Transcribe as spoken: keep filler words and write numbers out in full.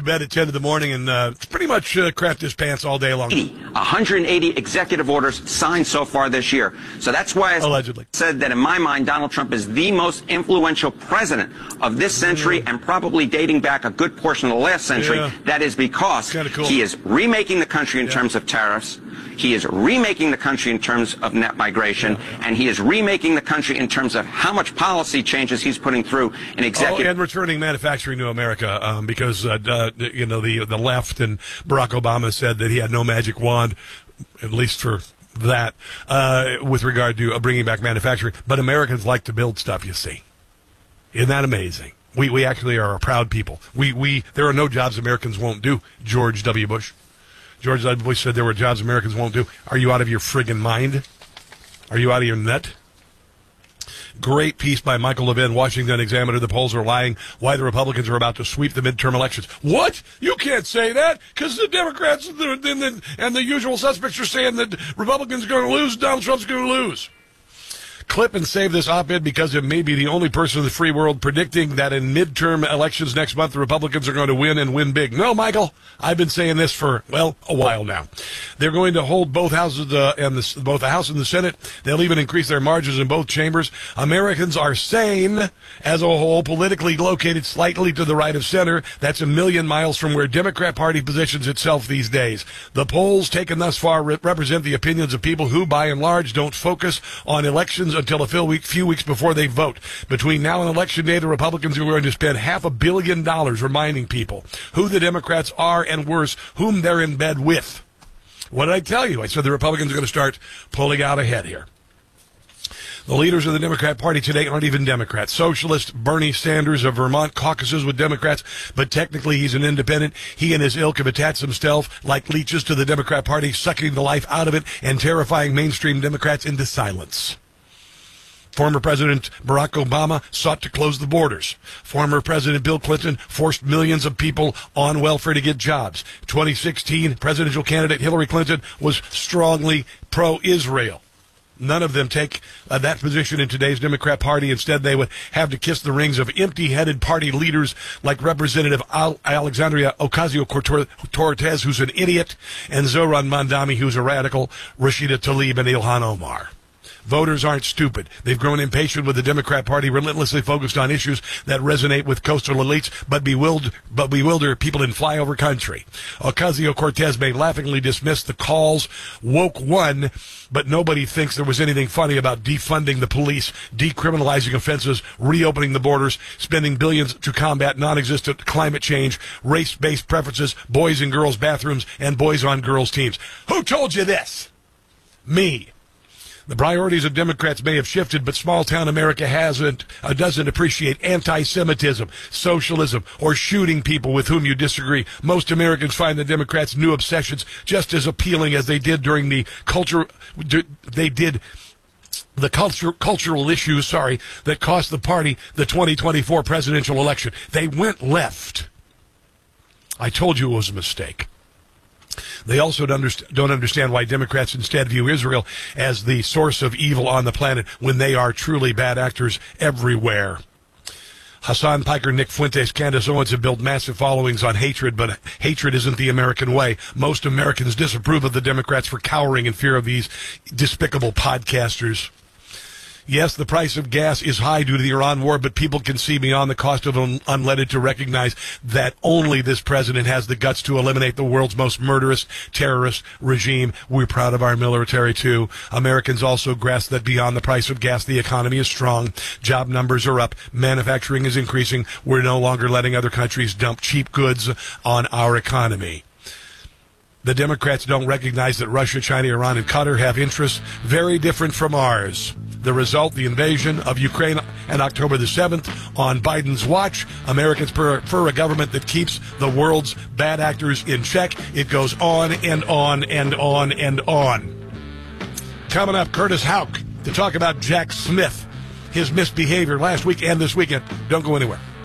bed at ten in the morning and uh, pretty much uh, crapped his pants all day long. one hundred eighty executive orders signed so far this year. So that's why I Allegedly. said that in my mind, Donald Trump is the most influential president of this century and probably dating back a good portion of the last century. Yeah. That is because Cool. he is remaking the country in yeah. terms of tariffs. He is remaking the country in terms of net migration, yeah, yeah. and he is remaking the country in terms of how much policy changes he's putting through in executive. Oh, and returning manufacturing to America, um, because uh, uh, you know the the left and Barack Obama said that he had no magic wand, at least for that, uh, with regard to uh, bringing back manufacturing. But Americans like to build stuff. You see, isn't that amazing? We we actually are a proud people. We we there are no jobs Americans won't do. George W. Bush. George W. Bush said there were jobs Americans won't do. Are you out of your friggin' mind? Are you out of your nut? Great piece by Michael Levin, Washington Examiner. The polls are lying. Why the Republicans are about to sweep the midterm elections. What? You can't say that because the Democrats and the, and, the, and the usual suspects are saying that Republicans are going to lose, Donald Trump's going to lose. Clip and save this op-ed because it may be the only person in the free world predicting that in midterm elections next month, the Republicans are going to win and win big. No, Michael, I've been saying this for, well, a while now. They're going to hold both houses uh, and the, both the House and the Senate. They'll even increase their margins in both chambers. Americans are sane as a whole, politically located slightly to the right of center. That's a million miles from where Democrat Party positions itself these days. The polls taken thus far re- represent the opinions of people who, by and large, don't focus on elections until a few, week, few weeks before they vote. Between now and election day, the Republicans are going to spend half a billion dollars reminding people who the Democrats are and worse, whom they're in bed with. What did I tell you? I said the Republicans are going to start pulling out ahead here. The leaders of the Democrat Party today aren't even Democrats. Socialist Bernie Sanders of Vermont caucuses with Democrats, but technically he's an independent. He and his ilk have attached themselves like leeches to the Democrat Party, sucking the life out of it and terrifying mainstream Democrats into silence. Former President Barack Obama sought to close the borders. Former President Bill Clinton forced millions of people on welfare to get jobs. twenty sixteen presidential candidate Hillary Clinton was strongly pro-Israel. None of them take uh, that position in today's Democrat Party. Instead, they would have to kiss the rings of empty-headed party leaders like Representative Al- Alexandria Ocasio-Cortez, who's an idiot, and Zohran Mamdani, who's a radical, Rashida Tlaib, and Ilhan Omar. Voters aren't stupid. They've grown impatient with the Democrat Party, relentlessly focused on issues that resonate with coastal elites, but bewilder, but bewilder people in flyover country. Ocasio-Cortez may laughingly dismiss the calls woke one, but nobody thinks there was anything funny about defunding the police, decriminalizing offenses, reopening the borders, spending billions to combat non-existent climate change, race-based preferences, boys and girls bathrooms, and boys-on-girls teams. Who told you this? Me. The priorities of Democrats may have shifted, but small-town America hasn't, uh, doesn't appreciate anti-Semitism, socialism, or shooting people with whom you disagree. Most Americans find the Democrats' new obsessions just as appealing as they did during the culture, they did the culture, cultural issues, sorry, that cost the party the twenty twenty-four presidential election. They went left. I told you it was a mistake. They also don't understand why Democrats instead view Israel as the source of evil on the planet when they are truly bad actors everywhere. Hassan Piker, Nick Fuentes, Candace Owens have built massive followings on hatred, but hatred isn't the American way. Most Americans disapprove of the Democrats for cowering in fear of these despicable podcasters. Yes, the price of gas is high due to the Iran war, but people can see beyond the cost of un- unleaded to recognize that only this president has the guts to eliminate the world's most murderous terrorist regime. We're proud of our military, too. Americans also grasp that beyond the price of gas, the economy is strong. Job numbers are up. Manufacturing is increasing. We're no longer letting other countries dump cheap goods on our economy. The Democrats don't recognize that Russia, China, Iran, and Qatar have interests very different from ours. The result, the invasion of Ukraine on October the seventh. On Biden's watch, Americans prefer a government that keeps the world's bad actors in check. It goes on and on and on and on. Coming up, Curtis Houck to talk about Jack Smith, his misbehavior last week and this weekend. Don't go anywhere.